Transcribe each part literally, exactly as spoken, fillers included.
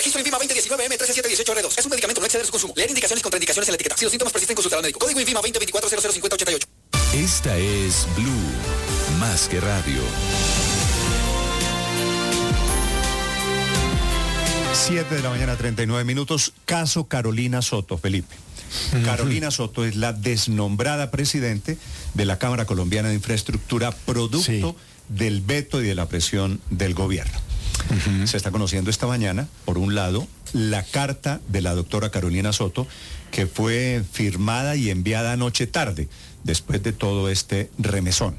Infima veinte diecinueve M trece siete dieciocho R dos. Es un medicamento, no exceder su consumo. Leer indicaciones y contraindicaciones en la etiqueta. Si los síntomas persisten, consultar al médico. Código Infima veinte veinticuatro cero cero cincuenta ochenta y ocho. Esta es Blue, más que radio. siete de la mañana, treinta y nueve minutos. Caso Carolina Soto, Felipe. Uh-huh. Carolina Soto es la desnombrada presidente de la Cámara Colombiana de Infraestructura, producto sí. del veto y de la presión del gobierno. Uh-huh. Se está conociendo esta mañana, por un lado, la carta de la doctora Carolina Soto, que fue firmada y enviada anoche tarde, después de todo este remesón.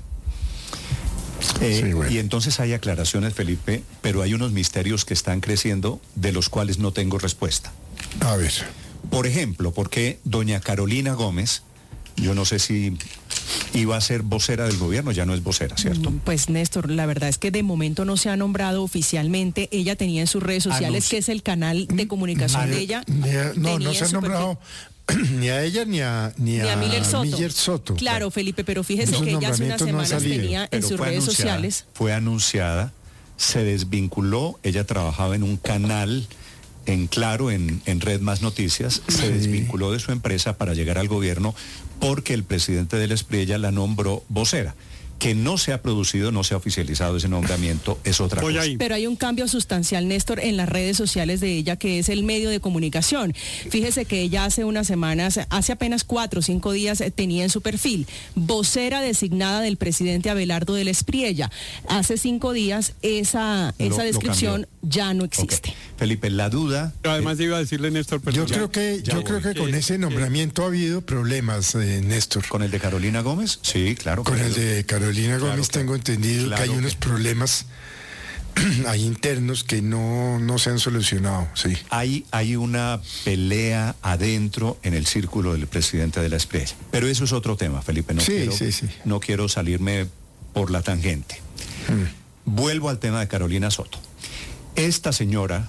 Eh, sí, bueno. Y entonces hay aclaraciones, Felipe, pero hay unos misterios que están creciendo, de los cuales no tengo respuesta. A ver. Por ejemplo, ¿por qué doña Carolina Gómez, yo no sé si iba a ser vocera del gobierno, ya no es vocera, ¿cierto? Pues Néstor, la verdad es que de momento no se ha nombrado oficialmente. Ella tenía en sus redes sociales, Anunci- que es el canal de comunicación María, de ella. A, no, no se ha nombrado ni a ella ni a, ni ni a, a Miller Soto. Miller Soto. Claro, Felipe, pero fíjese que ella hace unas semanas no tenía en sus redes sociales. Fue anunciada, se desvinculó, ella trabajaba en un canal en Claro, en, en Red Más Noticias, se sí. desvinculó de su empresa para llegar al gobierno porque el presidente de la Espriella la nombró vocera. Que no se ha producido, no se ha oficializado ese nombramiento, es otra Voy cosa. Ahí. Pero hay un cambio sustancial, Néstor, en las redes sociales de ella, que es el medio de comunicación. Fíjese que ella hace unas semanas, hace apenas cuatro o cinco días, tenía en su perfil vocera designada del presidente Abelardo de la Espriella. Hace cinco días esa, esa lo, descripción lo ya no existe. Okay. Felipe, la duda... Pero además eh, iba a decirle, Néstor... Pero yo ya, creo que, yo creo que con ese nombramiento ha habido problemas, eh, Néstor. ¿Con el de Carolina Gómez? Sí, claro. Con el de Carolina Carolina Gómez claro, tengo entendido claro que hay unos que... problemas hay internos que no, no se han solucionado, sí. Hay, hay una pelea adentro en el círculo del presidente de la Espriella. Pero eso es otro tema, Felipe. No, sí, quiero, sí, sí. no quiero salirme por la tangente. Hmm. Vuelvo al tema de Carolina Soto. Esta señora,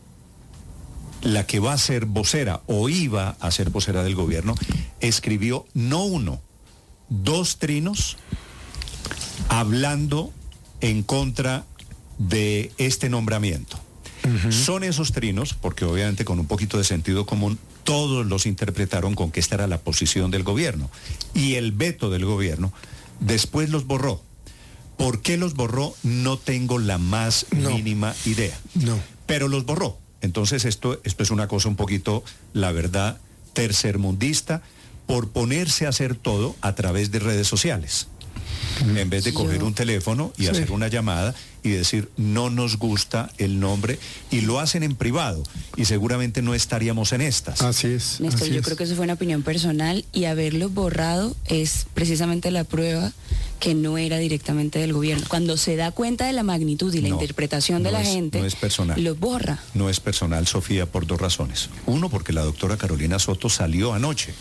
la que va a ser vocera o iba a ser vocera del gobierno, escribió no uno, dos trinos hablando en contra de este nombramiento. Uh-huh. Son esos trinos, porque obviamente con un poquito de sentido común, todos los interpretaron con que esta era la posición del gobierno. Y el veto del gobierno, después los borró. ¿Por qué los borró? No tengo la más no. mínima idea. No. Pero los borró. Entonces esto, esto es una cosa un poquito, la verdad, tercermundista, por ponerse a hacer todo a través de redes sociales. En vez de coger Yo, un teléfono y sí. hacer una llamada y decir no nos gusta el nombre, y lo hacen en privado y seguramente no estaríamos en estas. Así es. Néstor, así yo es. creo que eso fue una opinión personal y haberlo borrado es precisamente la prueba que no era directamente del gobierno. Cuando se da cuenta de la magnitud y la no, no interpretación de la es, gente, no es personal. lo borra. No es personal, Sofía, por dos razones. Uno, porque la doctora Carolina Soto salió anoche.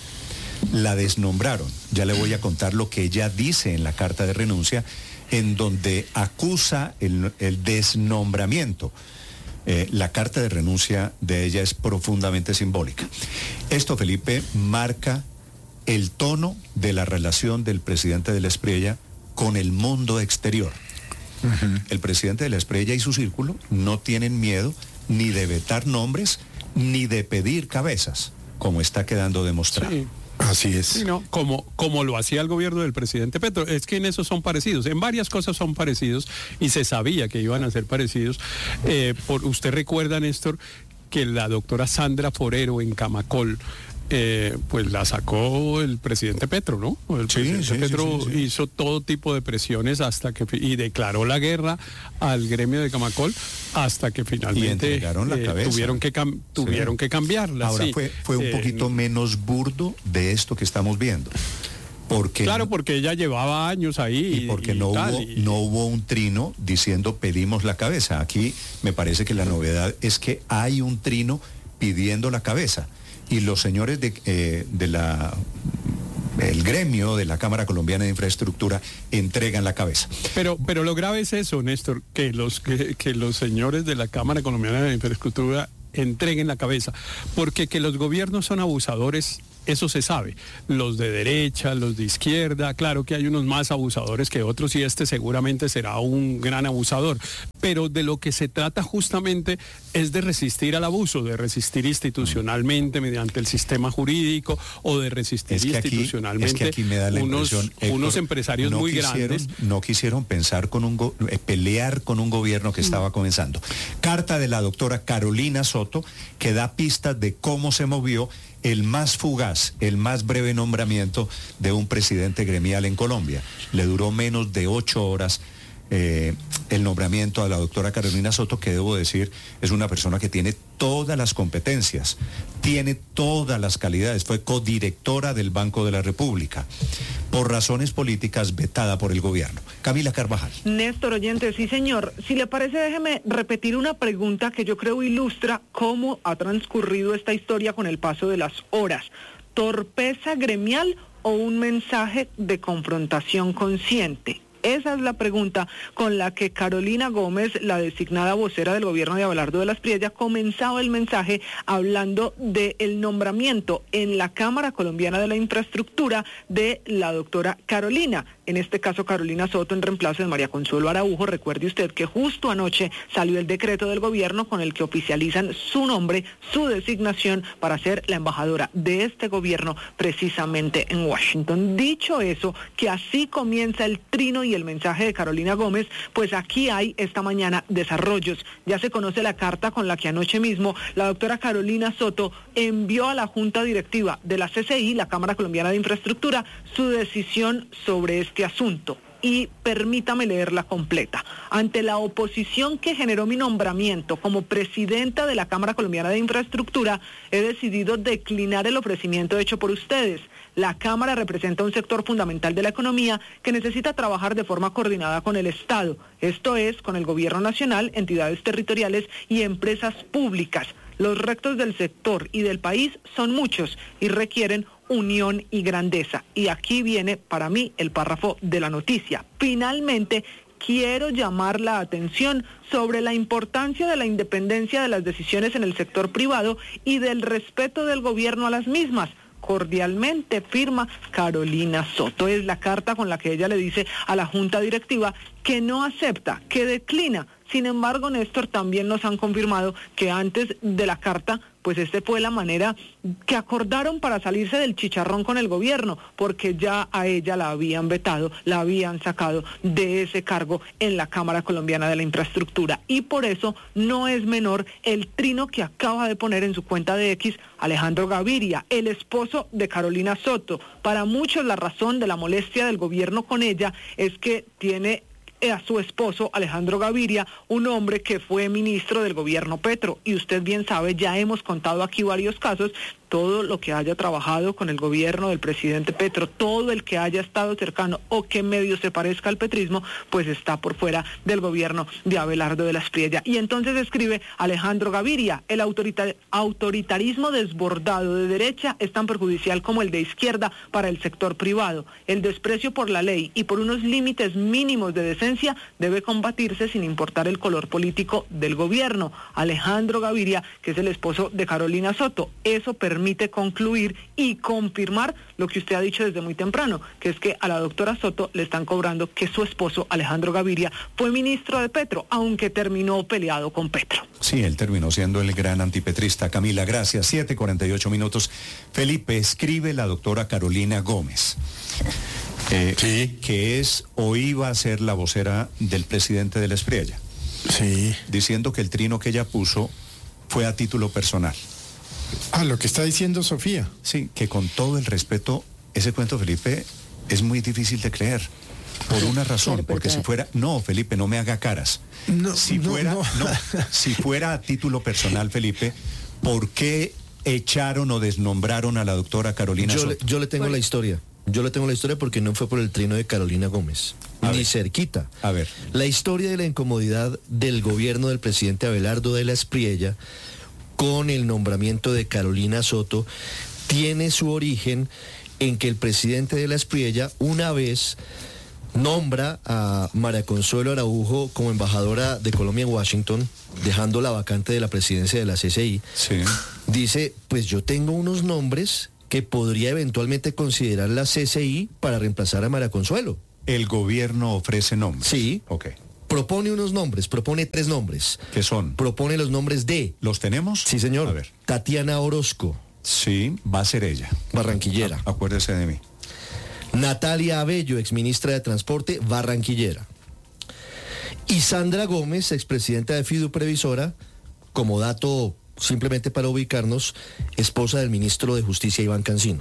La desnombraron. Ya le voy a contar lo que ella dice en la carta de renuncia, en donde acusa el, el desnombramiento. Eh, la carta de renuncia de ella es profundamente simbólica. Esto, Felipe, marca el tono de la relación del presidente de la Espriella con el mundo exterior. Uh-huh. El presidente de la Espriella y su círculo no tienen miedo ni de vetar nombres ni de pedir cabezas, como está quedando demostrado. Sí. Así es. Sí, no, como, como lo hacía el gobierno del presidente Petro. Es que en eso son parecidos, en varias cosas son parecidos y se sabía que iban a ser parecidos. Eh, por, usted recuerda, Néstor, que la doctora Sandra Forero en Camacol, eh, pues la sacó el presidente Petro, ¿no? El sí, presidente sí, Petro sí, sí, sí. hizo todo tipo de presiones hasta que y declaró la guerra al gremio de Camacol hasta que finalmente y la eh, cabeza. tuvieron que cam tuvieron sí. que cambiarla. Ahora sí. fue, fue un eh, poquito menos burdo de esto que estamos viendo. Porque claro, porque ella llevaba años ahí. Y porque y no, tal, hubo, y... no hubo un trino diciendo pedimos la cabeza. Aquí me parece que la novedad es que hay un trino pidiendo la cabeza. Y los señores de, eh, de la... el gremio de la Cámara Colombiana de Infraestructura entregan la cabeza. Pero, pero lo grave es eso, Néstor, que los, que, que los señores de la Cámara Colombiana de Infraestructura entreguen la cabeza, porque que los gobiernos son abusadores eso se sabe. Los de derecha, los de izquierda, claro que hay unos más abusadores que otros y este seguramente será un gran abusador. Pero de lo que se trata justamente es de resistir al abuso, de resistir institucionalmente mediante el sistema jurídico o de resistir es que institucionalmente aquí, es que aquí me da la unos, Héctor, unos empresarios no muy quisieron, grandes. No quisieron pensar con un go, eh, pelear con un gobierno que estaba comenzando. Carta de la doctora Carolina Soto que da pistas de cómo se movió el más fugaz, el más breve nombramiento de un presidente gremial en Colombia. Le duró menos de ocho horas eh, el nombramiento a la doctora Carolina Soto, que debo decir es una persona que tiene todas las competencias, tiene todas las calidades, fue codirectora del Banco de la República, por razones políticas vetada por el gobierno. Camila Carvajal. Néstor, oyente, sí señor. Si le parece, déjeme repetir una pregunta que yo creo ilustra cómo ha transcurrido esta historia con el paso de las horas. ¿Torpeza gremial o un mensaje de confrontación consciente? Esa es la pregunta con la que Carolina Gómez, la designada vocera del gobierno de Abelardo de la Espriella, comenzaba el mensaje hablando del nombramiento en la Cámara Colombiana de la Infraestructura de la doctora Carolina. En este caso, Carolina Soto en reemplazo de María Consuelo Araujo. Recuerde usted que justo anoche salió el decreto del gobierno con el que oficializan su nombre, su designación para ser la embajadora de este gobierno precisamente en Washington. Dicho eso, que así comienza el trino y el mensaje de Carolina Gómez, pues aquí hay esta mañana desarrollos. Ya se conoce la carta con la que anoche mismo la doctora Carolina Soto envió a la Junta Directiva de la C C I, la Cámara Colombiana de Infraestructura, su decisión sobre este asunto. Y permítame leerla completa. Ante la oposición que generó mi nombramiento como presidenta de la Cámara Colombiana de Infraestructura, he decidido declinar el ofrecimiento hecho por ustedes. La Cámara representa un sector fundamental de la economía que necesita trabajar de forma coordinada con el Estado, esto es, con el Gobierno Nacional, entidades territoriales y empresas públicas. Los retos del sector y del país son muchos y requieren unión y grandeza. Y aquí viene para mí el párrafo de la noticia. Finalmente, quiero llamar la atención sobre la importancia de la independencia de las decisiones en el sector privado y del respeto del gobierno a las mismas. Cordialmente firma Carolina Soto. Es la carta con la que ella le dice a la Junta Directiva que no acepta, que declina. Sin embargo, Néstor, también nos han confirmado que antes de la carta, pues esta fue la manera que acordaron para salirse del chicharrón con el gobierno, porque ya a ella la habían vetado, la habían sacado de ese cargo en la Cámara Colombiana de la Infraestructura. Y por eso no es menor el trino que acaba de poner en su cuenta de X Alejandro Gaviria, el esposo de Carolina Soto. Para muchos la razón de la molestia del gobierno con ella es que tiene a su esposo Alejandro Gaviria, un hombre que fue ministro del gobierno Petro, y usted bien sabe, ya hemos contado aquí varios casos, todo lo que haya trabajado con el gobierno del presidente Petro, todo el que haya estado cercano o que medio se parezca al petrismo, pues está por fuera del gobierno de Abelardo de la Espriella. Y entonces escribe Alejandro Gaviria, el autoritar- autoritarismo desbordado de derecha es tan perjudicial como el de izquierda para el sector privado. El desprecio por la ley y por unos límites mínimos de decencia debe combatirse sin importar el color político del gobierno. Alejandro Gaviria, que es el esposo de Carolina Soto, eso permite permite concluir y confirmar lo que usted ha dicho desde muy temprano, que es que a la doctora Soto le están cobrando que su esposo Alejandro Gaviria fue ministro de Petro, aunque terminó peleado con Petro. Sí, él terminó siendo el gran antipetrista. Camila, gracias. siete cuarenta y ocho minutos. Felipe, escribe la doctora Carolina Gómez, eh, sí. que es o iba a ser la vocera del presidente de la Espriella. Sí. Diciendo que el trino que ella puso fue a título personal. Ah, lo que está diciendo Sofía. Sí, que con todo el respeto, ese cuento, Felipe, es muy difícil de creer. Por una razón, porque si fuera... No, Felipe, no me haga caras. No, si no, fuera, no. no, si fuera a título personal, Felipe, ¿por qué echaron o desnombraron a la doctora Carolina yo Soto? Le, yo le tengo Por... la historia. Yo le tengo la historia porque no fue por el trino de Carolina Gómez. A ni ver. cerquita. A ver. La historia de la incomodidad del gobierno del presidente Abelardo de la Espriella con el nombramiento de Carolina Soto tiene su origen en que el presidente de la Espriella una vez nombra a María Consuelo Araujo como embajadora de Colombia en Washington, dejando la vacante de la presidencia de la C C I. Sí. Dice, pues yo tengo unos nombres que podría eventualmente considerar la C C I para reemplazar a María Consuelo. El gobierno ofrece nombres. Sí. Ok. Propone unos nombres, propone tres nombres. ¿Qué son? Propone los nombres de... ¿Los tenemos? Sí, señor. A ver. Tatiana Orozco. Sí, va a ser ella. Barranquillera. A- acuérdese de mí. Natalia Abello, exministra de Transporte, barranquillera. Y Sandra Gómez, expresidenta de Fiduprevisora, como dato simplemente para ubicarnos, esposa del ministro de Justicia Iván Cancino.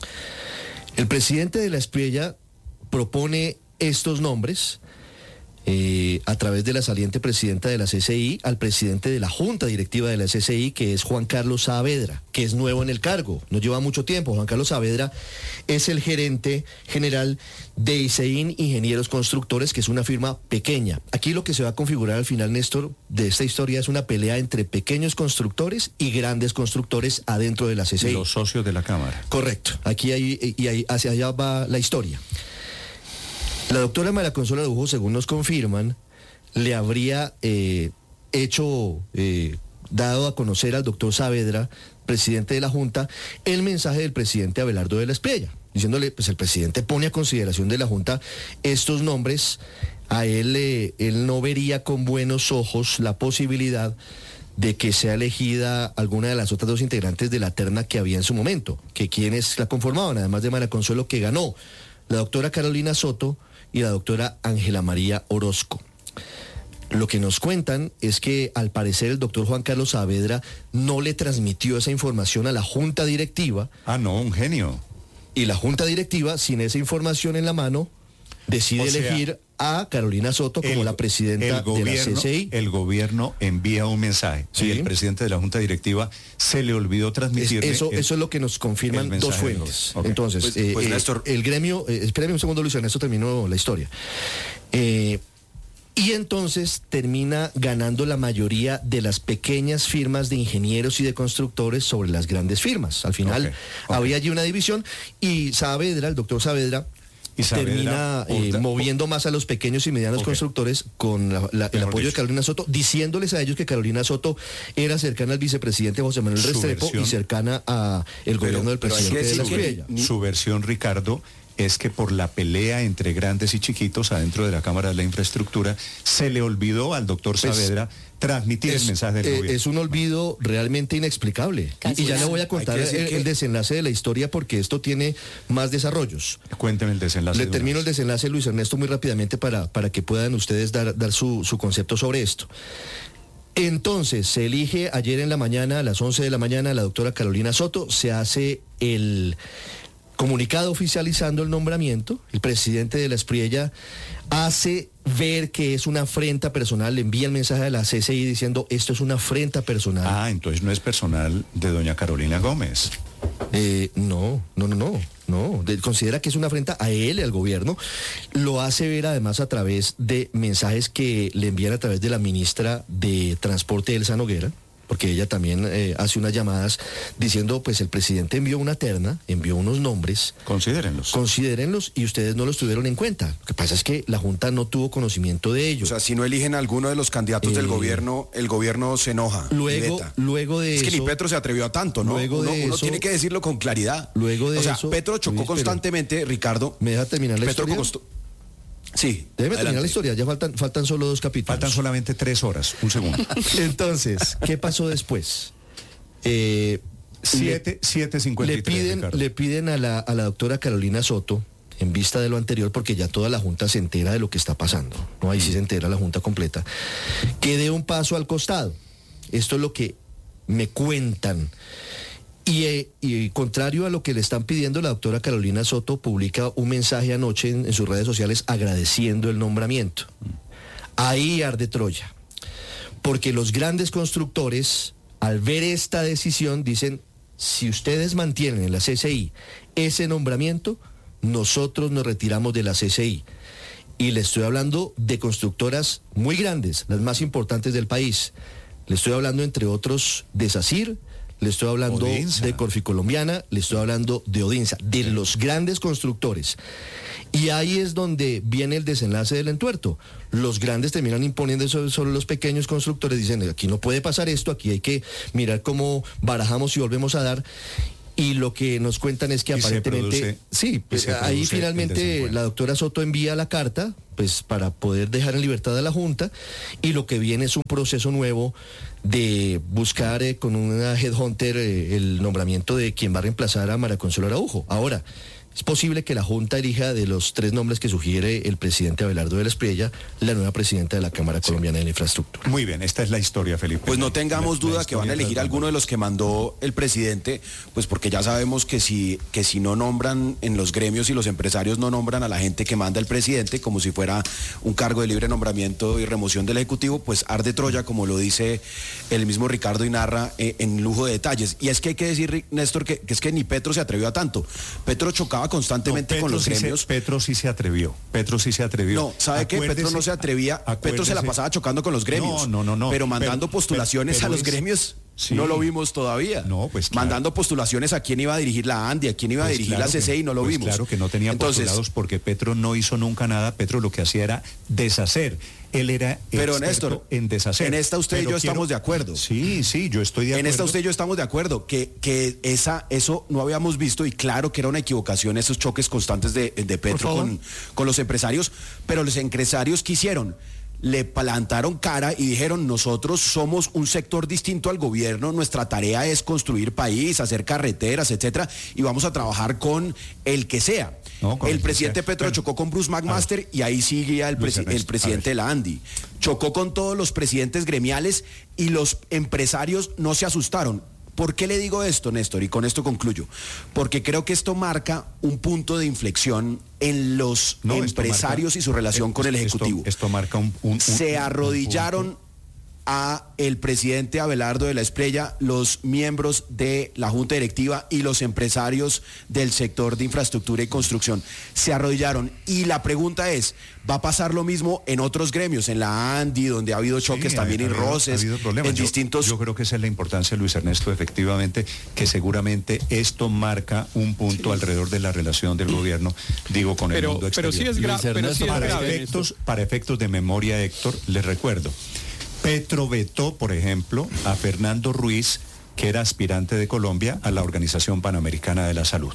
El presidente de la Espriella propone estos nombres eh, a través de la saliente presidenta de la C C I al presidente de la Junta Directiva de la C C I, que es Juan Carlos Saavedra, que es nuevo en el cargo, no lleva mucho tiempo. Juan Carlos Saavedra es el gerente general de ICEIN Ingenieros Constructores, que es una firma pequeña. Aquí lo que se va a configurar al final, Néstor, de esta historia es una pelea entre pequeños constructores y grandes constructores adentro de la C C I. Los socios de la Cámara. Correcto. Aquí hay, y ahí, hacia allá va la historia. La doctora María Consuelo Araujo, según nos confirman, le habría eh, hecho, eh, dado a conocer al doctor Saavedra, presidente de la Junta, el mensaje del presidente Abelardo de la Espriella, diciéndole, pues el presidente pone a consideración de la Junta estos nombres, a él, eh, él no vería con buenos ojos la posibilidad de que sea elegida alguna de las otras dos integrantes de la terna que había en su momento, que quienes la conformaban, además de María Consuelo, que ganó, la doctora Carolina Soto y la doctora Ángela María Orozco. Lo que nos cuentan es que al parecer el doctor Juan Carlos Saavedra no le transmitió esa información a la Junta Directiva. Ah, no, un genio. Y la Junta Directiva, sin esa información en la mano, decide O sea, elegir a Carolina Soto como el- la presidenta el gobierno, de la C C I. El gobierno envía un mensaje Sí. y el presidente de la Junta Directiva se le olvidó Es- transmitir. eso, eso es lo que nos confirman el dos mensaje de fuentes. los- ok. Entonces, Pues- eh, pues, eh, Néstor. el gremio, eh, espérame un segundo, Luis Ernesto, terminó la historia. Eh, y entonces termina ganando la mayoría de las pequeñas firmas de ingenieros y de constructores sobre las grandes firmas. Al final Ok, ok. había allí una división y Saavedra, el doctor Saavedra, Y Saavedra termina eh, opta- moviendo más a los pequeños y medianos Ok. constructores con la- la- el Mejor apoyo de dicho. Carolina Soto, diciéndoles a ellos que Carolina Soto era cercana al vicepresidente José Manuel Su Restrepo versión- y cercana a el gobierno del pero hay que presidente de la decir que- Espriella. Ni- Su versión, Ricardo, es que por la pelea entre grandes y chiquitos adentro de la Cámara de la Infraestructura, se le olvidó al doctor Pues, Saavedra transmitir Es, el mensaje del eh, gobierno. es un olvido realmente inexplicable. Casi Y ya le nada. voy a contar Hay que decir el, que- el desenlace de la historia porque esto tiene más desarrollos. Cuénteme el desenlace. Le de una termino el vez. desenlace, Luis Ernesto, muy rápidamente para, para que puedan ustedes dar, dar su, su concepto sobre esto. Entonces, se elige ayer en la mañana, a las once de la mañana, la doctora Carolina Soto, se hace el comunicado oficializando el nombramiento, el presidente de la Espriella hace ver que es una afrenta personal, le envía el mensaje a la C C I diciendo esto es una afrenta personal. Ah, entonces no es personal de doña Carolina Gómez. Eh, no, no, no, no, no. De- considera que es una afrenta a él y al gobierno. Lo hace ver además a través de mensajes que le envían a través de la ministra de Transporte, Elsa Noguera, porque ella también eh, hace unas llamadas diciendo, pues el presidente envió una terna, envió unos nombres, Considérenlos. considérenlos y ustedes no los tuvieron en cuenta. Lo que pasa es que la Junta no tuvo conocimiento de ello. O sea, si no eligen a alguno de los candidatos del Eh, gobierno, el gobierno se enoja. y luego, veta. luego de Es que eso... ni Petro se atrevió a tanto, ¿no? luego uno, de uno eso- tiene que decirlo con claridad. Luego de o sea, eso- Petro chocó Luis, pero- constantemente, Ricardo. ¿Me deja terminar la Petro historia? costo- Sí. Déjeme terminar adelante. la historia, ya faltan, faltan solo dos capítulos. Faltan solamente tres horas. Un segundo. Entonces, ¿qué pasó después? Eh, Siete, siete cincuenta le y tres, piden, Ricardo. le piden a la, a la doctora Carolina Soto, en vista de lo anterior, porque ya toda la Junta se entera de lo que está pasando, ¿no? Ahí sí se entera la Junta completa, que dé un paso al costado. Esto es lo que me cuentan. Y, eh, y contrario a lo que le están pidiendo, la doctora Carolina Soto publica un mensaje anoche en, en sus redes sociales agradeciendo el nombramiento. Ahí arde Troya. Porque los grandes constructores, al ver esta decisión, dicen, si ustedes mantienen en la C C I ese nombramiento, nosotros nos retiramos de la C C I. Y le estoy hablando de constructoras muy grandes, las más importantes del país. Le estoy hablando, entre otros, de SACIR, le estoy hablando Odinsa. de Corficolombiana, le estoy hablando de Odinsa, de los grandes constructores. Y ahí es donde viene el desenlace del entuerto. Los grandes terminan imponiendo sobre, sobre los pequeños constructores, dicen, aquí no puede pasar esto, aquí hay que mirar cómo barajamos y volvemos a dar. y lo que nos cuentan es que Y se aparentemente, produce- sí, pues, y se ahí produce el finalmente desencuentro. la doctora Soto envía la carta, pues para poder dejar en libertad a la Junta, y lo que viene es un proceso nuevo de buscar eh, con una headhunter eh, el nombramiento de quien va a reemplazar a María Consuelo Araujo. Ahora, es posible que la Junta elija de los tres nombres que sugiere el presidente Abelardo de la Espriella la nueva presidenta de la Cámara Colombiana de la Infraestructura. Muy bien, esta es la historia, Felipe. Pues no tengamos La- la duda que van a historia elegir tras alguno de los que mandó el presidente, pues porque ya sabemos que si, que si no nombran en los gremios y los empresarios no nombran a la gente que manda el presidente, como si fuera un cargo de libre nombramiento y remoción del Ejecutivo, pues arde Troya, como lo dice el mismo Ricardo Inarra eh, en lujo de detalles. Y es que hay que decir, Néstor, que, que es que ni Petro se atrevió a tanto. Petro chocaba constantemente No, con los sí se- gremios. Petro sí se atrevió. Petro sí se atrevió. No, ¿sabe qué? Petro no se atrevía. Petro se la acuérdese- pasaba chocando con los gremios. No, no, no, no. Pero mandando Pero- postulaciones pero a los es- gremios, Sí. no lo vimos todavía. No, pues claro. Mandando postulaciones a quién iba a dirigir la ANDI, a quién iba a Pues dirigir claro la C C I, que- no lo pues vimos. Claro que no tenía Entonces, postulados porque Petro no hizo nunca nada. Petro lo que hacía era deshacer. Él era Pero, experto Néstor, en deshacer. en esta usted y Pero yo estamos de acuerdo. Sí, sí, yo estoy de acuerdo. En esta usted y yo estamos de acuerdo, que, que esa, eso no habíamos visto y claro que era una equivocación esos choques constantes de, de Petro con, con los empresarios, pero los empresarios quisieron, le plantaron cara y dijeron, nosotros somos un sector distinto al gobierno, nuestra tarea es construir país, hacer carreteras, etcétera, y vamos a trabajar con el que sea. No, con el el que presidente sea. Petro Pero- chocó con Bruce McMaster y ahí sigue el, Luis presi- Ernesto, el presidente a ver. de la ANDI. Chocó con todos los presidentes gremiales y los empresarios no se asustaron. ¿Por qué le digo esto, Néstor? Y con esto concluyo. Porque creo que esto marca un punto de inflexión en los No, esto empresarios marca- y su relación con el esto- Ejecutivo. Esto, marca un, un- un- Se un arrodillaron punto. a el presidente Abelardo de la Espriella, los miembros de la Junta Directiva y los empresarios del sector de infraestructura y construcción. Se arrodillaron. Y la pregunta es, ¿va a pasar lo mismo en otros gremios? En la ANDI, donde ha habido choques Sí, también ha- y ha habido- roces, ha habido problemas. en Yo- distintos... Yo creo que esa es la importancia, Luis Ernesto, efectivamente, que seguramente esto marca un punto alrededor de la relación del gobierno, digo, con el Pero, mundo pero exterior. sí es, gra- Luis pero sí Ernesto, es para grave efectos, esto. para efectos de memoria, Héctor, les recuerdo, Petro vetó, por ejemplo, a Fernando Ruiz, que era aspirante de Colombia a la Organización Panamericana de la Salud.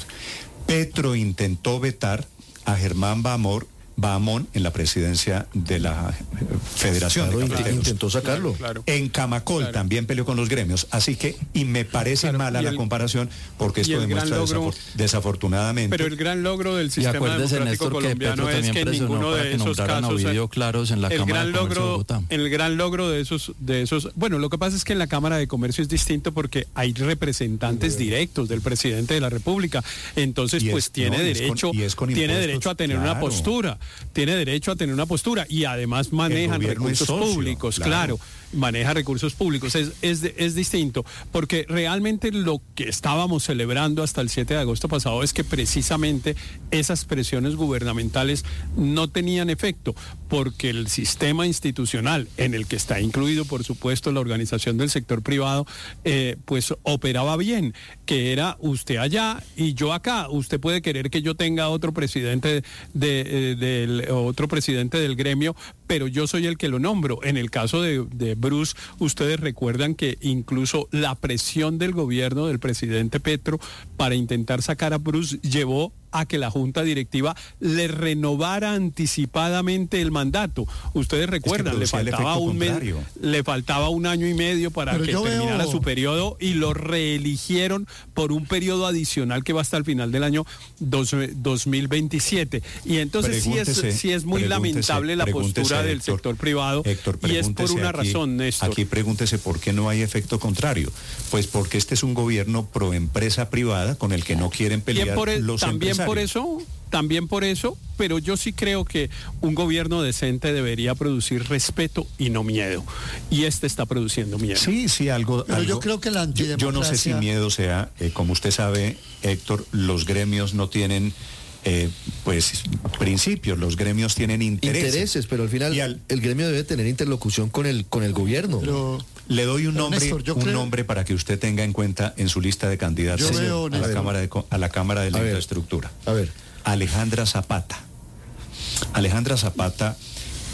Petro intentó vetar a Germán Bahamor, Bahamón en la presidencia de la eh, Federación Claro, de int- Cafeteros. intentó sacarlo. Claro. En Camacol Claro. también peleó con los gremios, así que, y me parece Claro, mala y la el- comparación, porque y esto el gran demuestra logro- desafor- desafortunadamente. Pero el gran logro del sistema acuérdese, democrático Néstor, que colombiano Petro es también que presionó ninguno para de que esos nombraran a casos Ovidio Claros en la el Cámara gran de Comercio de logro Bogotá. el gran logro de esos de esos bueno, lo que pasa es que en la Cámara de Comercio es distinto porque hay representantes directos del presidente de la República, entonces Y es- pues tiene no, y es con- derecho y es con tiene impuestos, derecho a tener una claro. postura, tiene derecho a tener una postura y además manejan gobierno es recursos socio, públicos, claro. claro. maneja recursos públicos, es, es, de- es distinto, porque realmente lo que estábamos celebrando hasta el siete de agosto pasado es que precisamente esas presiones gubernamentales no tenían efecto, porque el sistema institucional, en el que está incluido, por supuesto, la organización del sector privado, eh, pues operaba bien, que era usted allá y yo acá. Usted puede querer que yo tenga otro presidente de, eh, del otro presidente del gremio, pero yo soy el que lo nombro. En el caso de, de Bruce, ustedes recuerdan que incluso la presión del gobierno del presidente Petro para intentar sacar a Bruce llevó a que la junta directiva le renovara anticipadamente el mandato. Ustedes recuerdan, le producía el faltaba efecto un mes, contrario. le faltaba un año y medio para Pero que yo terminara veo- su periodo y lo reeligieron por un periodo adicional que va hasta el final del año dos- dos mil veintisiete. Y entonces sí es, Pregúntese, sí es muy pregúntese, lamentable la pregúntese, postura del Héctor, sector privado Héctor, y es por pregúntese una aquí- razón, Néstor. Aquí pregúntese por qué no hay efecto contrario. Pues porque este es un gobierno pro empresa privada con el que no quieren pelear También por, el- los también por empresarios. eso, también por eso, pero yo sí creo que un gobierno decente debería producir respeto y no miedo. Y este está produciendo miedo. Sí, sí, algo. Pero yo algo- creo que la yo, yo no sé si antidemocracia- miedo sea, eh, como usted sabe, Héctor, los gremios no tienen, eh, pues, principios, los gremios tienen intereses. Intereses, pero al final Y al- el gremio debe tener interlocución con el con el gobierno. Pero Le doy un Pero, nombre, Néstor, yo un creo- nombre para que usted tenga en cuenta en su lista de candidatos Yo veo, a, la Néstor. Cámara de, Co- a la Cámara de la A ver. Infraestructura. A ver. Alejandra Zapata. Alejandra Zapata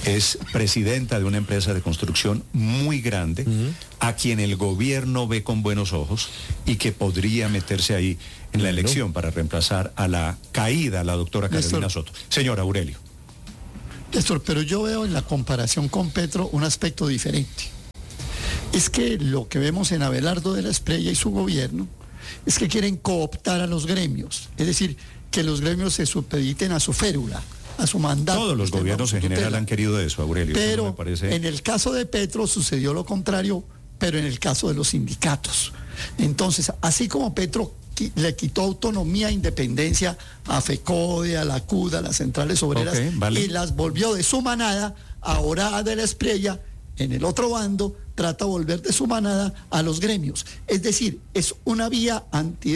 es presidenta de una empresa de construcción muy grande, uh-huh. a quien el gobierno ve con buenos ojos y que podría meterse ahí en la elección uh-huh. para reemplazar a la caída, a la doctora Carolina Néstor. Soto. Señor Aurelio. Néstor, pero yo veo en la comparación con Petro un aspecto diferente. Es que lo que vemos en Abelardo de la Espriella y su gobierno es que quieren cooptar a los gremios, es decir, que los gremios se supediten a su férula, a su mandato. Todos los gobiernos en general han querido eso, Aurelio. Pero me parece... en el caso de Petro sucedió lo contrario, pero en el caso de los sindicatos. Entonces, así como Petro le quitó autonomía e independencia a FECODE, a la CUD, a las centrales obreras, okay, vale. y las volvió de su manada, ahora a de la Espriella, en el otro bando, trata de volver de su manada a los gremios. Es decir, es una vía anti,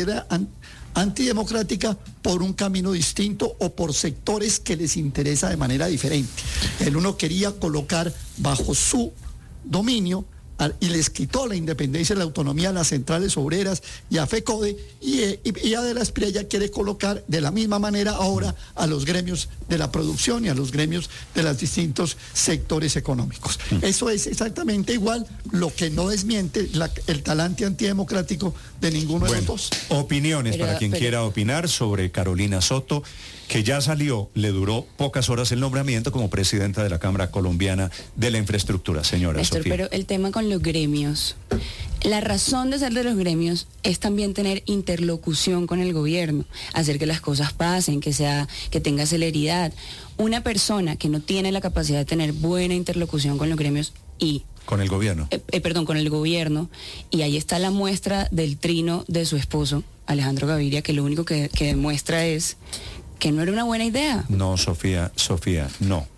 antidemocrática por un camino distinto o por sectores que les interesa de manera diferente. El uno quería colocar bajo su dominio y les quitó la independencia y la autonomía a las centrales obreras y a FECODE, y, y, y a de la Espriella quiere colocar de la misma manera ahora a los gremios de la producción y a los gremios de los distintos sectores económicos. Eso es exactamente igual, lo que no desmiente la, el talante antidemocrático de ninguno bueno, de los dos. Opiniones pero, para quien pero... quiera opinar sobre Carolina Soto, que ya salió, le duró pocas horas el nombramiento como presidenta de la Cámara Colombiana de la Infraestructura, señora Néstor, Sofía. Pero el tema con los gremios, la razón de ser de los gremios es también tener interlocución con el gobierno, hacer que las cosas pasen, que sea, que tenga celeridad. Una persona que no tiene la capacidad de tener buena interlocución con los gremios y con el gobierno. Eh, eh, perdón, con el gobierno, y ahí está la muestra del trino de su esposo, Alejandro Gaviria, que lo único que, que demuestra es que no era una buena idea. No, Sofía, Sofía, no.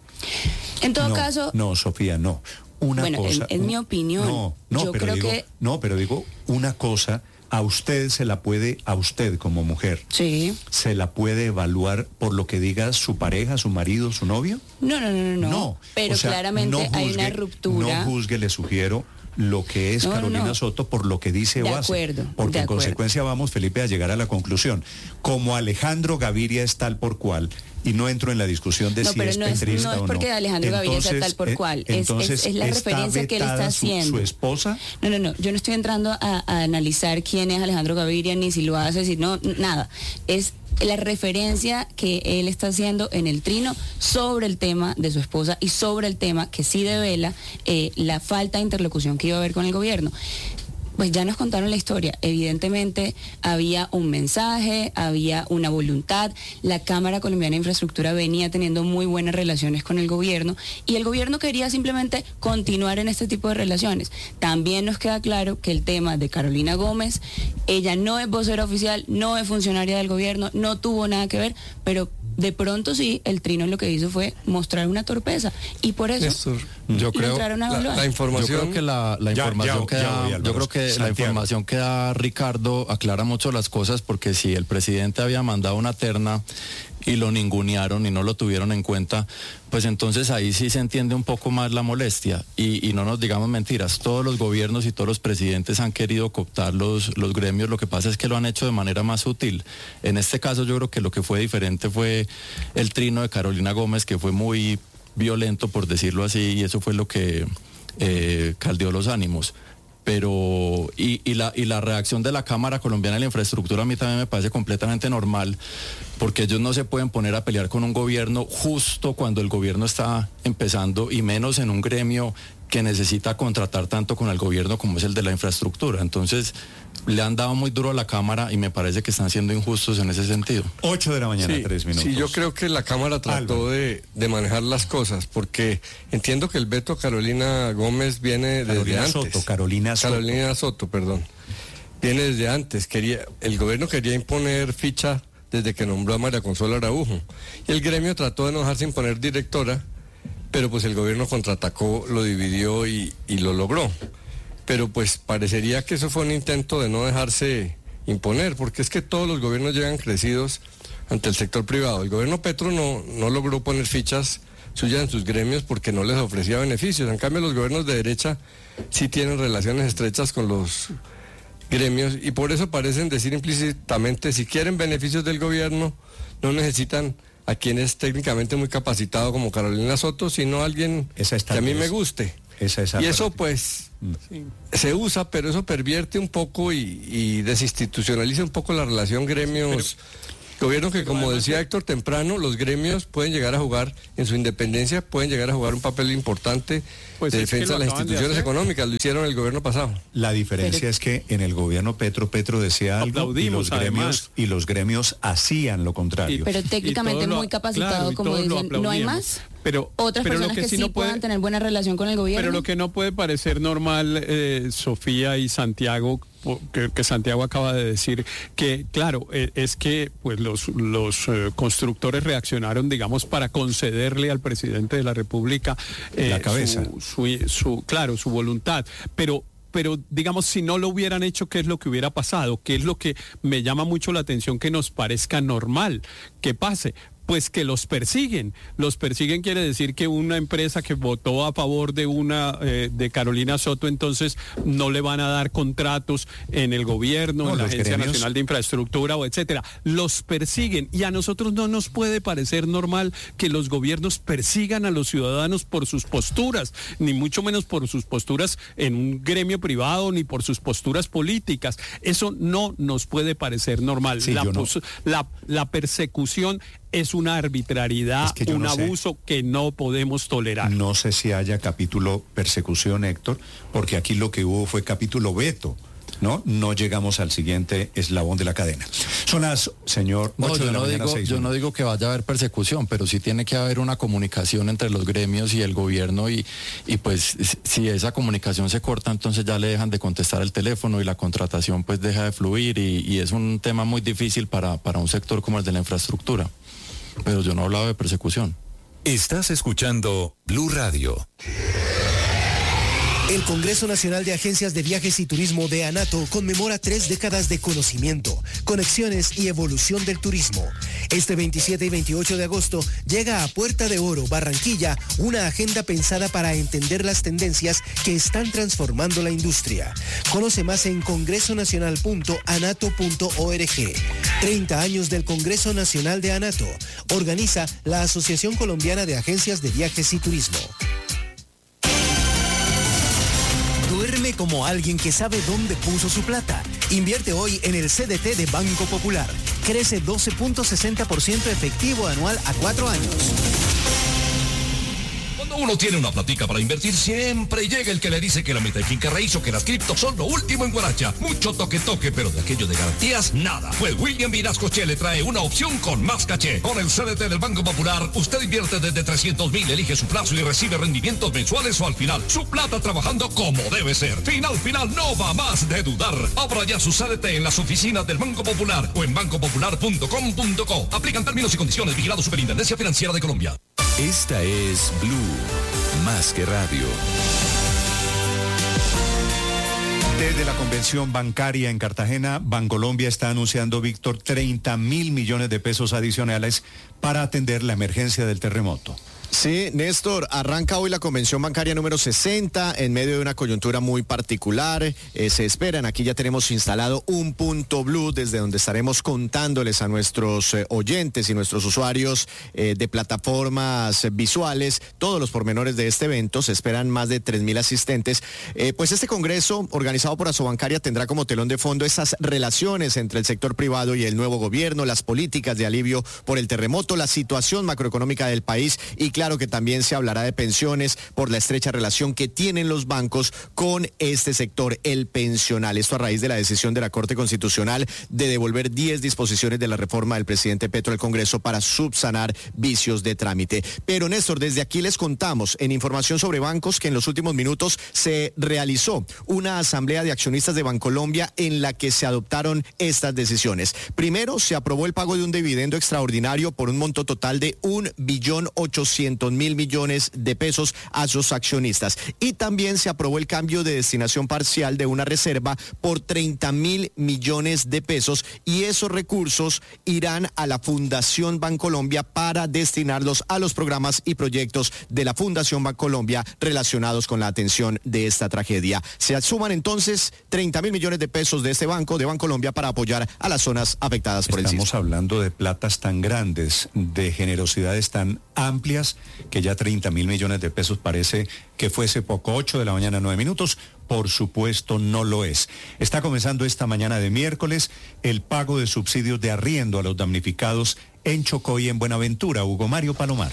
En todo no, caso... No, Sofía, no. Una bueno, cosa... en, en mi opinión, no, no, yo pero creo digo, que... No, pero digo, una cosa, a usted se la puede, a usted como mujer, sí, se la puede evaluar por lo que diga su pareja, su marido, su novio. No, no, no, no, no. no. Pero o sea, claramente no juzgue, hay una ruptura. No juzgue, le sugiero lo que es no, Carolina no. Soto por lo que dice de o hace. Acuerdo, porque de en acuerdo. consecuencia vamos, Felipe, a llegar a la conclusión. Como Alejandro Gaviria es tal por cual, y no entro en la discusión de no, si es no petrista o no. No es porque Alejandro Gaviria sea tal por cual, es, es, es la referencia que él está haciendo. Su, su esposa? No, no, no, yo no estoy entrando a, a analizar quién es Alejandro Gaviria, ni si lo hace, si no, nada. Es la referencia que él está haciendo en el trino sobre el tema de su esposa y sobre el tema que sí devela eh, la falta de interlocución que iba a haber con el gobierno. Pues ya nos contaron la historia. Evidentemente había un mensaje, había una voluntad. La Cámara Colombiana de Infraestructura venía teniendo muy buenas relaciones con el gobierno y el gobierno quería simplemente continuar en este tipo de relaciones. También nos queda claro que el tema de Carolina Gómez, ella no es vocera oficial, no es funcionaria del gobierno, no tuvo nada que ver, pero de pronto sí, el trino lo que hizo fue mostrar una torpeza y por eso Néstor, yo creo a la, la información, yo creo que la, la ya, información ya, que da, ya, yo creo que Santiago. La información que da Ricardo aclara mucho las cosas, porque si el presidente había mandado una terna y lo ningunearon y no lo tuvieron en cuenta, pues entonces ahí sí se entiende un poco más la molestia y, y no nos digamos mentiras, todos los gobiernos y todos los presidentes han querido cooptar los, los gremios, lo que pasa es que lo han hecho de manera más sutil. En este caso yo creo que lo que fue diferente fue el trino de Carolina Gómez, que fue muy violento, por decirlo así, y eso fue lo que eh, caldeó los ánimos. Pero, y, y, la, y la reacción de la Cámara Colombiana de la Infraestructura a mí también me parece completamente normal, porque ellos no se pueden poner a pelear con un gobierno justo cuando el gobierno está empezando, y menos en un gremio que necesita contratar tanto con el gobierno como es el de la infraestructura. Entonces, le han dado muy duro a la Cámara y me parece que están siendo injustos en ese sentido. ocho de la mañana, sí, tres minutos. Sí, yo creo que la Cámara trató de, de manejar las cosas, porque entiendo que el veto a Carolina Gómez viene Carolina desde antes. Soto, Carolina Soto. Carolina Soto, perdón. Viene desde antes. Quería, el gobierno quería imponer ficha desde que nombró a María Consuelo Araujo. Y el gremio trató de no dejarse imponer directora, pero pues el gobierno contraatacó, lo dividió y, y lo logró. Pero pues parecería que eso fue un intento de no dejarse imponer, porque es que todos los gobiernos llegan crecidos ante el sector privado. El gobierno Petro no, no logró poner fichas suyas en sus gremios porque no les ofrecía beneficios. En cambio, los gobiernos de derecha sí tienen relaciones estrechas con los gremios y por eso parecen decir implícitamente, si quieren beneficios del gobierno, no necesitan a quien es técnicamente muy capacitado como Carolina Soto, sino a alguien que a mí me guste. Esa, esa y eso pues sí. se usa, pero eso pervierte un poco y, y desinstitucionaliza un poco la relación gremios... Pero, gobierno que, como decía Héctor temprano, los gremios pueden llegar a jugar, en su independencia, pueden llegar a jugar un papel importante pues de defensa de las instituciones de económicas. Lo hicieron el gobierno pasado. La diferencia Pero... es que en el gobierno Petro, Petro decía algo y los gremios y los gremios hacían lo contrario. Pero técnicamente muy capacitado, claro, como dicen, ¿no hay más? Pero, Otras pero personas lo que, que sí, sí no puede, puedan tener buena relación con el gobierno. Pero lo que no puede parecer normal, eh, Sofía y Santiago, que, que Santiago acaba de decir, que claro, eh, es que pues los, los eh, constructores reaccionaron, digamos, para concederle al presidente de la República eh, la cabeza. Su, su, su, claro, su voluntad. Pero pero digamos, si no lo hubieran hecho, ¿qué es lo que hubiera pasado? ¿Qué es lo que me llama mucho la atención que nos parezca normal que pase? Pues que los persiguen. Los persiguen quiere decir que una empresa que votó a favor de una eh, de Carolina Soto, entonces no le van a dar contratos en el gobierno, no, en la Agencia gremios. Nacional de Infraestructura o etcétera. Los persiguen y a nosotros no nos puede parecer normal que los gobiernos persigan a los ciudadanos por sus posturas, ni mucho menos por sus posturas en un gremio privado, ni por sus posturas políticas. Eso no nos puede parecer normal. Sí, la, no. la, la persecución es una arbitrariedad, es que un no abuso sé. que no podemos tolerar. No sé si haya capítulo persecución, Héctor, porque aquí lo que hubo fue capítulo veto, ¿no? No llegamos al siguiente eslabón de la cadena. Son las, señor, no, ocho yo de la no mañana, digo, seis, yo no digo que vaya a haber persecución, pero sí tiene que haber una comunicación entre los gremios y el gobierno y, y pues si esa comunicación se corta, entonces ya le dejan de contestar el teléfono y la contratación pues deja de fluir y, y es un tema muy difícil para, para un sector como el de la infraestructura. Pero yo no hablaba de persecución. Estás escuchando Blue Radio. El Congreso Nacional de Agencias de Viajes y Turismo de ANATO conmemora tres décadas de conocimiento, conexiones y evolución del turismo. Este veintisiete y veintiocho de agosto llega a Puerta de Oro, Barranquilla, una agenda pensada para entender las tendencias que están transformando la industria. Conoce más en congreso nacional punto anato punto org. treinta años del Congreso Nacional de ANATO. Organiza la Asociación Colombiana de Agencias de Viajes y Turismo. Duerme como alguien que sabe dónde puso su plata. Invierte hoy en el C D T de Banco Popular. Crece doce punto sesenta por ciento efectivo anual a cuatro años. Cuando uno tiene una platica para invertir, siempre llega el que le dice que la meta de finca raíz o que las criptos son lo último en Guaracha. Mucho toque toque, pero de aquello de garantías, nada. Pues William Vinascoche le trae una opción con más caché. Con el C D T del Banco Popular, usted invierte desde trescientos mil, elige su plazo y recibe rendimientos mensuales o al final. Su plata trabajando como debe ser. Final, final, no va más de dudar. Abra ya su C D T en las oficinas del Banco Popular o en banco popular punto com punto co. Aplican términos y condiciones. Vigilado Superintendencia Financiera de Colombia. Esta es Blue, más que radio. Desde la convención bancaria en Cartagena, Bancolombia está anunciando, Víctor, treinta mil millones de pesos adicionales para atender la emergencia del terremoto. Sí, Néstor, arranca hoy la convención bancaria número sesenta en medio de una coyuntura muy particular. Eh, se esperan, aquí ya tenemos instalado un punto Blue desde donde estaremos contándoles a nuestros eh, oyentes y nuestros usuarios eh, de plataformas eh, visuales todos los pormenores de este evento. Se esperan más de tres mil asistentes. Eh, pues este congreso organizado por Asobancaria tendrá como telón de fondo esas relaciones entre el sector privado y el nuevo gobierno, las políticas de alivio por el terremoto, la situación macroeconómica del país y claro que también se hablará de pensiones por la estrecha relación que tienen los bancos con este sector, el pensional. Esto a raíz de la decisión de la Corte Constitucional de devolver diez disposiciones de la reforma del presidente Petro al Congreso para subsanar vicios de trámite. Pero Néstor, desde aquí les contamos en información sobre bancos que en los últimos minutos se realizó una asamblea de accionistas de Bancolombia en la que se adoptaron estas decisiones. Primero, se aprobó el pago de un dividendo extraordinario por un monto total de un billón ochocientos doscientos mil millones de pesos a sus accionistas. Y también se aprobó el cambio de destinación parcial de una reserva por treinta mil millones de pesos y esos recursos irán a la Fundación Bancolombia para destinarlos a los programas y proyectos de la Fundación Bancolombia relacionados con la atención de esta tragedia. Se suman entonces treinta mil millones de pesos de este banco, de Bancolombia, para apoyar a las zonas afectadas por el sismo. Estamos hablando de platas tan grandes, de generosidades tan amplias, que ya treinta mil millones de pesos parece que fuese poco. Ocho de la mañana, nueve minutos. Por supuesto no lo es. Está comenzando esta mañana de miércoles el pago de subsidios de arriendo a los damnificados en Chocó y en Buenaventura. Hugo Mario Palomar.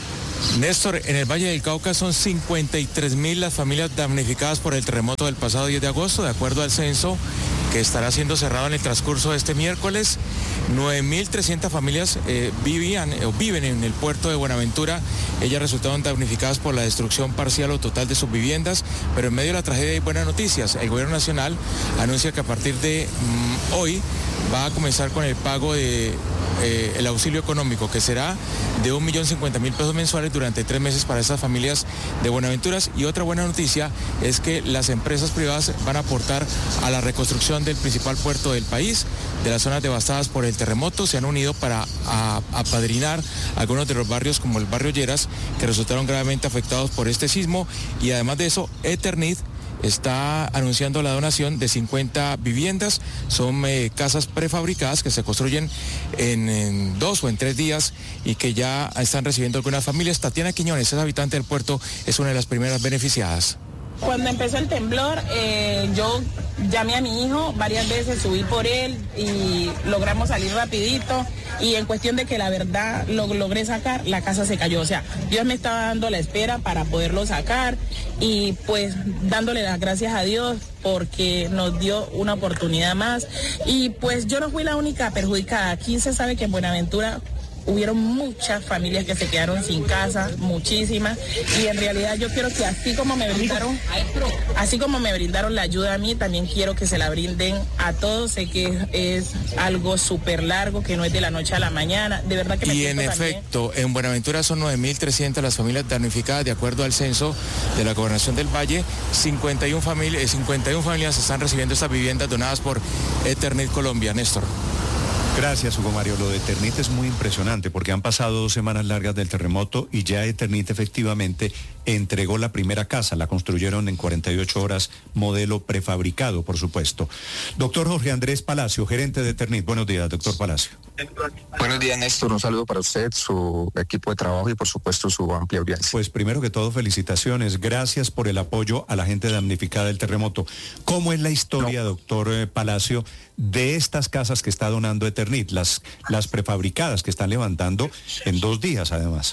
Néstor, en el Valle del Cauca son cincuenta y tres mil las familias damnificadas por el terremoto del pasado diez de agosto, de acuerdo al censo que estará siendo cerrado en el transcurso de este miércoles. nueve mil trescientas familias eh, vivían o viven en el puerto de Buenaventura. Ellas resultaron damnificadas por la destrucción parcial o total de sus viviendas, pero en medio de la tragedia hay buenas noticias. El gobierno nacional anuncia que a partir de mmm, hoy va a comenzar con el pago de eh, el auxilio económico, que será de un millón cincuenta mil pesos mensuales durante tres meses para esas familias de Buenaventura's. Y otra buena noticia es que las empresas privadas van a aportar a la reconstrucción del principal puerto del país, de las zonas devastadas por el terremoto. Se han unido para a, apadrinar algunos de los barrios, como el barrio Lleras, que resultaron gravemente afectados por este sismo. Y además de eso, Eternit está anunciando la donación de cincuenta viviendas. Son eh, casas prefabricadas que se construyen en, en dos o en tres días y que ya están recibiendo algunas familias. Tatiana Quiñones, es habitante del puerto, es una de las primeras beneficiadas. Cuando empezó el temblor, eh, yo llamé a mi hijo varias veces, subí por él y logramos salir rapidito, y en cuestión de que la verdad lo logré sacar, la casa se cayó. O sea, Dios me estaba dando la espera para poderlo sacar, y pues dándole las gracias a Dios porque nos dio una oportunidad más. Y pues yo no fui la única perjudicada. Aquí se sabe que en Buenaventura hubieron muchas familias que se quedaron sin casa, muchísimas, y en realidad yo quiero que así como me brindaron, así como me brindaron la ayuda a mí, también quiero que se la brinden a todos. Sé que es algo súper largo, que no es de la noche a la mañana, de verdad que me Y en efecto, también. En Buenaventura son nueve mil trescientas las familias damnificadas, de acuerdo al censo de la Gobernación del Valle. cincuenta y una familias, cincuenta y una familias están recibiendo estas viviendas donadas por Eternit Colombia. Néstor. Gracias, Hugo Mario. Lo de Eternit es muy impresionante porque han pasado dos semanas largas del terremoto y ya Eternit efectivamente entregó la primera casa. La construyeron en cuarenta y ocho horas, modelo prefabricado, por supuesto. Doctor Jorge Andrés Palacio, gerente de Eternit. Buenos días, doctor Palacio. Buenos días, Néstor. Un saludo para usted, su equipo de trabajo y, por supuesto, su amplia audiencia. Pues primero que todo, felicitaciones. Gracias por el apoyo a la gente damnificada del terremoto. ¿Cómo es la historia, no. doctor eh, Palacio, de estas casas que está donando Eternit, las, las prefabricadas que están levantando en dos días, además?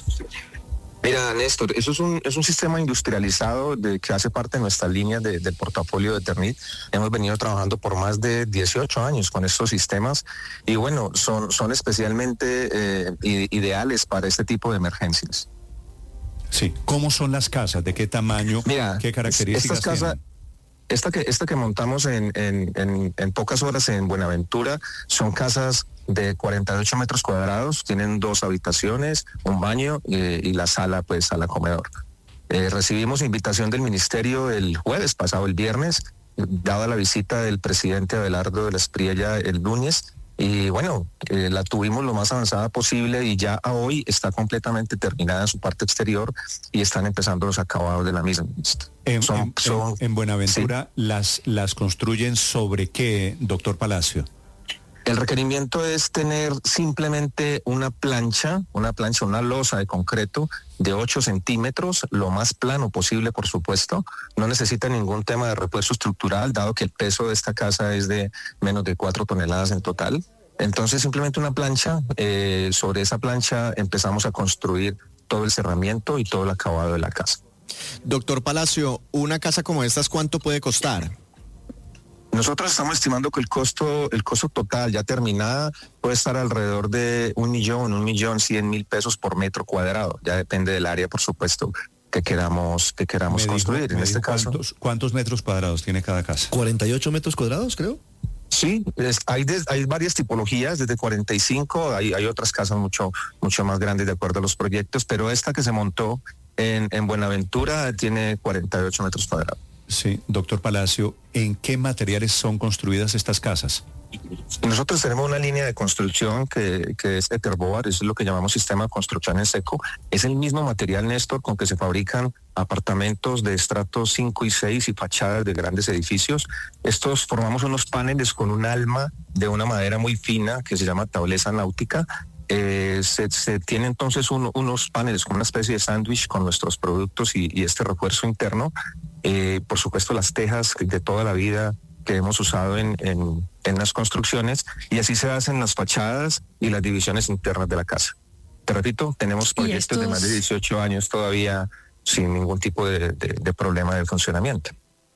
Mira, Néstor, eso es un, es un sistema industrializado de, que hace parte de nuestra línea de, del portafolio de Eternit. Hemos venido trabajando por más de dieciocho años con estos sistemas y bueno, son, son especialmente eh, ideales para este tipo de emergencias. Sí, ¿cómo son las casas? ¿De qué tamaño? Mira, ¿qué características estas casas, tienen? Esta que, esta que montamos en, en, en, en pocas horas en Buenaventura son casas de cuarenta y ocho metros cuadrados, tienen dos habitaciones, un baño eh, y la sala, pues, sala comedor. Eh, recibimos invitación del ministerio el jueves pasado, el viernes, dada la visita del presidente Abelardo de la Espriella el lunes, y bueno, eh, la tuvimos lo más avanzada posible y ya a hoy está completamente terminada en su parte exterior y están empezando los acabados de la misma. En, son, en, son, en Buenaventura, sí. las, las construyen sobre qué, doctor Palacio? El requerimiento es tener simplemente una plancha, una plancha, una losa de concreto de ocho centímetros, lo más plano posible, por supuesto. No necesita ningún tema de repuesto estructural, dado que el peso de esta casa es de menos de cuatro toneladas en total. Entonces, simplemente una plancha. Eh, sobre esa plancha empezamos a construir todo el cerramiento y todo el acabado de la casa. Doctor Palacio, ¿una casa como esta cuánto puede costar? Nosotros estamos estimando que el costo, el costo total ya terminada puede estar alrededor de un millón, un millón cien mil pesos por metro cuadrado. Ya depende del área, por supuesto, que queramos, que queramos me construir. Dijo, en este caso, ¿cuántos, ¿cuántos metros cuadrados tiene cada casa? cuarenta y ocho metros cuadrados, creo. Sí, es, hay, des, hay varias tipologías, desde cuarenta y cinco, hay, hay otras casas mucho, mucho más grandes de acuerdo a los proyectos, pero esta que se montó en, en Buenaventura tiene cuarenta y ocho metros cuadrados. Sí, doctor Palacio, ¿en qué materiales son construidas estas casas? Nosotros tenemos una línea de construcción que, que es Etherboard, eso es lo que llamamos sistema de construcción en seco. Es el mismo material, Néstor, con que se fabrican apartamentos de estratos cinco y seis y fachadas de grandes edificios. Estos formamos unos paneles con un alma de una madera muy fina que se llama tableza náutica. Eh, se, se tiene entonces un, unos paneles como una especie de sándwich con nuestros productos y, y este refuerzo interno. Eh, por supuesto, las tejas de toda la vida que hemos usado en, en, en las construcciones, y así se hacen las fachadas y las divisiones internas de la casa. Te repito, tenemos proyectos estos... de más de dieciocho años todavía sin ningún tipo de, de, de problema de funcionamiento.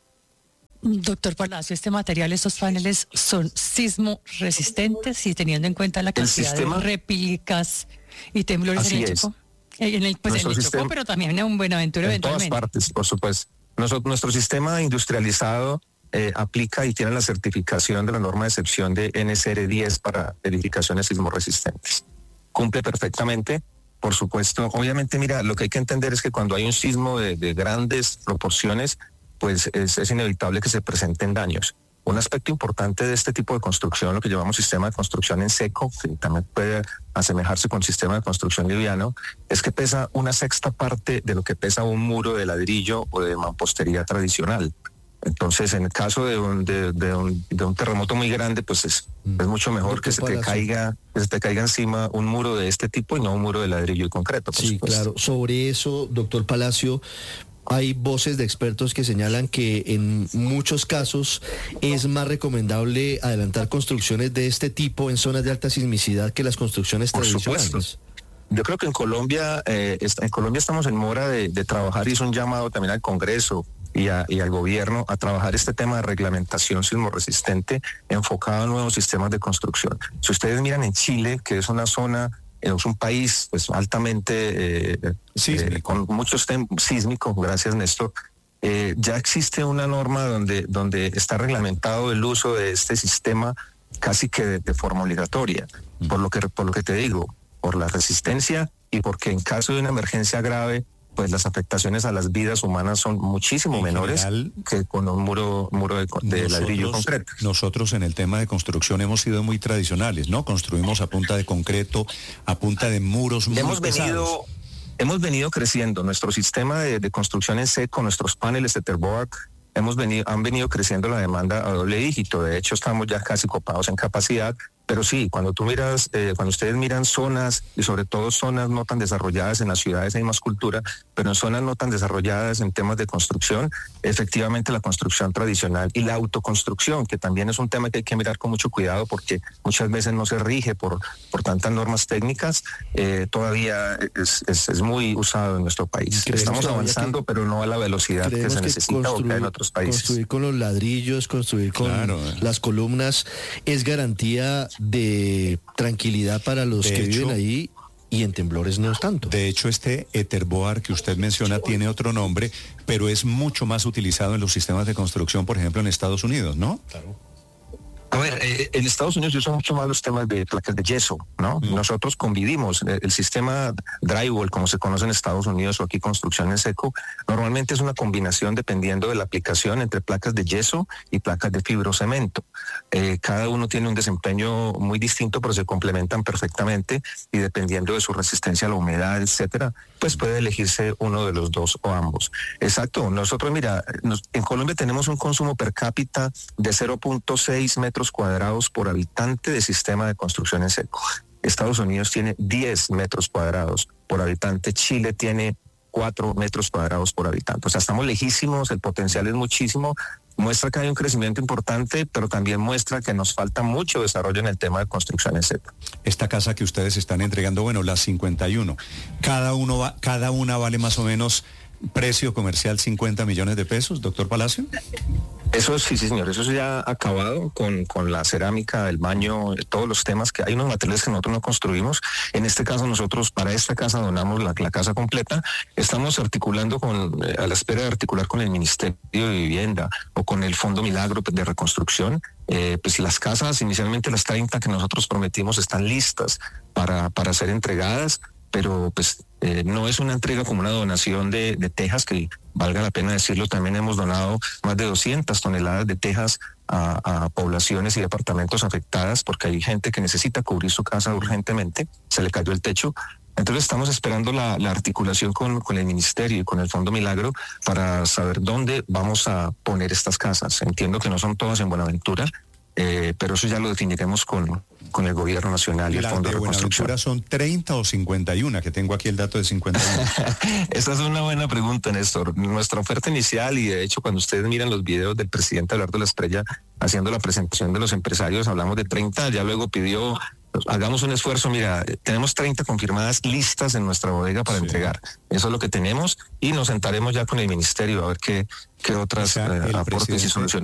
Doctor Palacio, este material, estos paneles son sismo resistentes y teniendo en cuenta la cantidad sistema... de réplicas y temblores así en el es. Chocó, en el, pues en el Chocó, pero también en Buenaventura en eventualmente. En todas partes, por supuesto. Nuestro, nuestro sistema industrializado Eh, aplica y tiene la certificación de la norma de excepción de N S R diez para edificaciones sismorresistentes. Cumple perfectamente, por supuesto. Obviamente, mira, lo que hay que entender es que cuando hay un sismo de, de grandes proporciones, pues es, es inevitable que se presenten daños. Un aspecto importante de este tipo de construcción, lo que llamamos sistema de construcción en seco, que también puede asemejarse con sistema de construcción liviano, es que pesa una sexta parte de lo que pesa un muro de ladrillo o de mampostería tradicional. Entonces, en el caso de un, de, de un, de un terremoto muy grande, pues es, es mucho mejor que se te caiga, que se te caiga encima un muro de este tipo y no un muro de ladrillo y concreto. Sí, supuesto. Claro. Sobre eso, doctor Palacio, hay voces de expertos que señalan que en muchos casos es más recomendable adelantar construcciones de este tipo en zonas de alta sismicidad que las construcciones Por tradicionales. Supuesto. Yo creo que en Colombia, eh, en Colombia estamos en mora de, de trabajar, y es un llamado también al Congreso y, a, y al gobierno a trabajar este tema de reglamentación sismorresistente enfocado a nuevos sistemas de construcción. Si ustedes miran en Chile, que es una zona, es un país pues altamente eh, eh, con muchos temas sísmicos, gracias Néstor, eh, ya existe una norma donde, donde está reglamentado el uso de este sistema casi que de, de forma obligatoria, mm. por lo que por lo que te digo, por la resistencia y porque en caso de una emergencia grave, pues las afectaciones a las vidas humanas son muchísimo en menores general, que con un muro muro de, de nosotros, ladrillo concreto. Nosotros en el tema de construcción hemos sido muy tradicionales, ¿no? Construimos a punta de concreto, a punta de muros muy hemos pesados. venido hemos venido creciendo nuestro sistema de, de construcción en seco, nuestros paneles de Etherboard, hemos venido han venido creciendo la demanda a doble dígito. De hecho, estamos ya casi copados en capacidad. Pero sí, cuando tú miras, eh, cuando ustedes miran zonas, y sobre todo zonas no tan desarrolladas, en las ciudades hay más cultura, pero en zonas no tan desarrolladas en temas de construcción, efectivamente la construcción tradicional y la autoconstrucción, que también es un tema que hay que mirar con mucho cuidado porque muchas veces no se rige por, por tantas normas técnicas, eh, todavía es, es, es muy usado en nuestro país. Estamos avanzando, que, pero no a la velocidad que se necesita o que hay en otros países. Construir con los ladrillos, construir con claro. las columnas, es garantía de tranquilidad para los de que hecho, viven ahí, y en temblores no es tanto. De hecho, este Etherboard que usted menciona tiene otro nombre, pero es mucho más utilizado en los sistemas de construcción, por ejemplo, en Estados Unidos, ¿no? Claro. A ver, eh, en Estados Unidos se usan mucho más los temas de placas de yeso, ¿no? Mm. Nosotros convivimos. El, el sistema drywall, como se conoce en Estados Unidos, o aquí construcción en seco, normalmente es una combinación, dependiendo de la aplicación, entre placas de yeso y placas de fibrocemento. Eh, cada uno tiene un desempeño muy distinto, pero se complementan perfectamente, y dependiendo de su resistencia a la humedad, etcétera, pues puede elegirse uno de los dos o ambos. Exacto. Nosotros, mira, nos, en Colombia tenemos un consumo per cápita de cero punto seis metros cuadrados por habitante de sistema de construcción en seco. Estados Unidos tiene diez metros cuadrados por habitante. Chile tiene cuatro metros cuadrados por habitante. O sea, estamos lejísimos, el potencial es muchísimo. Muestra que hay un crecimiento importante, pero también muestra que nos falta mucho desarrollo en el tema de construcción en seco. Esta casa que ustedes están entregando, bueno, las cincuenta y uno, cada uno va, cada una vale más o menos precio comercial cincuenta millones de pesos, doctor Palacio. Eso sí, sí, señor, eso ya ha acabado con, con la cerámica, el baño, todos los temas que hay, unos materiales que nosotros no construimos. En este caso, nosotros para esta casa donamos la, la casa completa. Estamos articulando con, eh, a la espera de articular con el Ministerio de Vivienda o con el Fondo Milagro de Reconstrucción, Eh, pues las casas, inicialmente las treinta que nosotros prometimos están listas para, para ser entregadas, pero pues eh, no es una entrega como una donación de, de tejas, que valga la pena decirlo, también hemos donado más de doscientas toneladas de tejas a, a poblaciones y departamentos afectadas, porque hay gente que necesita cubrir su casa urgentemente, se le cayó el techo. Entonces estamos esperando la, la articulación con, con el Ministerio y con el Fondo Milagro para saber dónde vamos a poner estas casas. Entiendo que no son todas en Buenaventura, eh, pero eso ya lo definiremos con, con el Gobierno Nacional y el Fondo de Reconstrucción. ¿Buenaventura son treinta o cincuenta y uno? Que tengo aquí el dato de cincuenta y uno. Esa es una buena pregunta, Néstor. Nuestra oferta inicial, y de hecho cuando ustedes miran los videos del presidente Abelardo Lasprilla haciendo la presentación de los empresarios, hablamos de treinta, ya luego pidió... Hagamos un esfuerzo, mira, tenemos treinta confirmadas listas en nuestra bodega para sí. entregar. Eso es lo que tenemos y nos sentaremos ya con el Ministerio a ver qué, qué otras o sea, eh, aportes y soluciones.